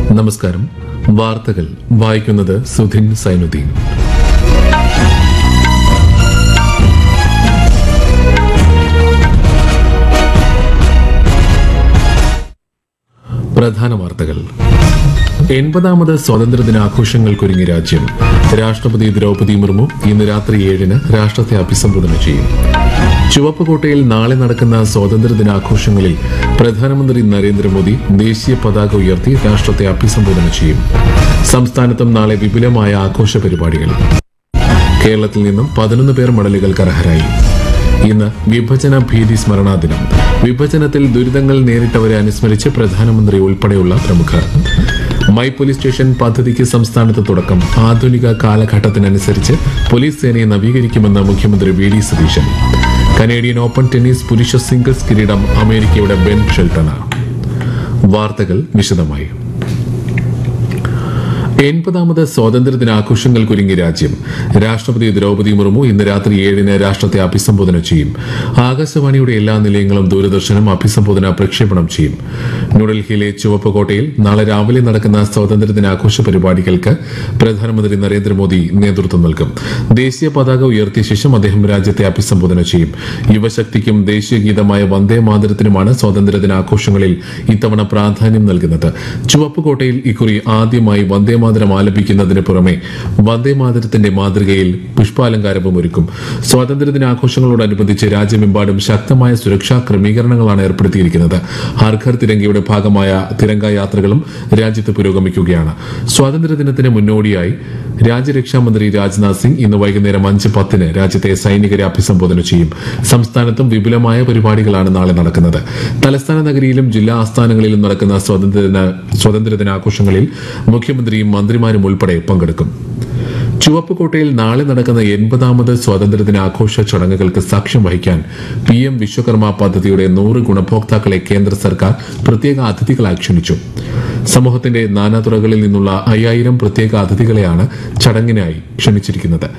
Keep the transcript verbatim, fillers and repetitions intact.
നമസ്കാരം. വാർത്തകൾ വായിക്കുന്നത് സുധിൻ സൈനുദ്ദീൻ. പ്രധാന വാർത്തകൾ. എൺപതാമത് സ്വാതന്ത്ര്യദിനാഘോഷങ്ങൾക്കൊരുങ്ങി രാജ്യം. രാഷ്ട്രപതി ദ്രൌപദി മുർമു ഇന്ന് രാത്രി ഏഴിന് രാഷ്ട്രത്തെ അഭിസംബോധന ചെയ്യും. ചുവപ്പുകോട്ടയിൽ നാളെ നടക്കുന്ന സ്വാതന്ത്ര്യദിനാഘോഷങ്ങളിൽ പ്രധാനമന്ത്രി നരേന്ദ്രമോദി ദേശീയ പതാക ഉയർത്തി രാഷ്ട്രത്തെ അഭിസംബോധന ചെയ്യും. സംസ്ഥാനത്തും നാളെ വിപുലമായ ആഘോഷ പരിപാടികൾ. കേരളത്തിൽ നിന്നും പതിനൊന്ന് പേർ മെഡലുകൾക്ക് അർഹരായി. ഇന്ന് വിഭജന ഭീതി സ്മരണാ ദിനം. വിഭജനത്തിൽ ദുരിതങ്ങൾ നേരിട്ടവരെ അനുസ്മരിച്ച് പ്രധാനമന്ത്രി ഉൾപ്പെടെയുള്ള പ്രമുഖർ. മൈ പോലീസ് സ്റ്റേഷൻ പദ്ധതിക്ക് സംസ്ഥാനത്ത് തുടക്കം. ആധുനിക കാലഘട്ടത്തിനനുസരിച്ച് പോലീസ് സേനയെ നവീകരിക്കുമെന്ന് മുഖ്യമന്ത്രി V D Satheesan. Canadian open tennis പുരുഷ സിംഗിൾസ് കിരീടം അമേരിക്കയുടെ ബെൻ ഷെൽട്ടണ്. വാർത്തകൾ വിശദമായി. എൺപതാമത് സ്വാതന്ത്ര്യദിനാഘോഷങ്ങൾക്കൊരുങ്ങി രാജ്യം. രാഷ്ട്രപതി ദ്രൌപദി മുർമു ഇന്ന് രാത്രി ഏഴിന് രാഷ്ട്രത്തെ അഭിസംബോധന ചെയ്യും. ആകാശവാണിയുടെ എല്ലാ നിലയങ്ങളും ദൂരദർശനും അഭിസംബോധന പ്രക്ഷേപണം ചെയ്യും. ന്യൂഡൽഹിയിലെ ചുവപ്പുകോട്ടയിൽ നാളെ രാവിലെ നടക്കുന്ന സ്വാതന്ത്ര്യദിനാഘോഷ പരിപാടികൾക്ക് പ്രധാനമന്ത്രി നരേന്ദ്രമോദി നേതൃത്വം നൽകും. ദേശീയ പതാക ഉയർത്തിയ ശേഷം അദ്ദേഹം രാജ്യത്തെ അഭിസംബോധന ചെയ്യും. യുവശക്തിക്കും ദേശീയ ഗീതമായ വന്ദേ മാതരത്തിനുമാണ് സ്വാതന്ത്ര്യദിനാഘോഷങ്ങളിൽ ഇത്തവണ പ്രാധാന്യം നൽകുന്നത്. ചുവപ്പുകോട്ടയിൽ ഇക്കുറി ആദ്യമായി വന്ദേ മാതരം ആലപിക്കുന്നതിന് പുറമെ വന്ദേമാതരത്തിന്റെ മാതൃകയിൽ പുഷ്പാലങ്കാരവും ഒരുക്കും. സ്വാതന്ത്ര്യദിനാഘോഷങ്ങളോടനുബന്ധിച്ച് രാജ്യമെമ്പാടും ശക്തമായ സുരക്ഷാ ക്രമീകരണങ്ങളാണ് ഏർപ്പെടുത്തിയിരിക്കുന്നത്. ഹർ ഘർ തിരങ്കയുടെ ഭാഗമായ തിരങ്ക യാത്രകളും രാജ്യത്ത് പുരോഗമിക്കുകയാണ്. സ്വാതന്ത്ര്യദിനത്തിന് മുന്നോടിയായി രാജ്യരക്ഷാമന്ത്രി രാജ്നാഥ് സിംഗ് ഇന്ന് വൈകുന്നേരം അഞ്ച് പത്തിന് രാജ്യത്തെ സൈനികരെ അഭിസംബോധന ചെയ്യും. സംസ്ഥാനത്തും വിപുലമായ പരിപാടികളാണ് നാളെ നടക്കുന്നത്. തലസ്ഥാന നഗരിയിലും ജില്ലാ ആസ്ഥാനങ്ങളിലും നടക്കുന്ന സ്വാതന്ത്ര്യദിന സ്വാതന്ത്ര്യദിനാഘോഷങ്ങളിൽ മുഖ്യമന്ത്രിയും മന്ത്രിമാരും ഉൾപ്പെടെ പങ്കെടുക്കും. ചുവപ്പുകോട്ടയിൽ നാളെ നടക്കുന്ന എൺപതാമത് സ്വാതന്ത്ര്യദിനാഘോഷ ചടങ്ങുകൾക്ക് സാക്ഷ്യം വഹിക്കാൻ പി എം വിശ്വകർമ്മ പദ്ധതിയുടെ നൂറ് ഗുണഭോക്താക്കളെ കേന്ദ്ര സർക്കാർ പ്രത്യേക അതിഥികളായി ക്ഷണിച്ചു. സമൂഹത്തിന്റെ നാനാതുറകളിൽ നിന്നുള്ള അയ്യായിരം പ്രത്യേക അതിഥികളെയാണ് ചടങ്ങിനായി ക്ഷണിച്ചിരിക്കുന്നത്.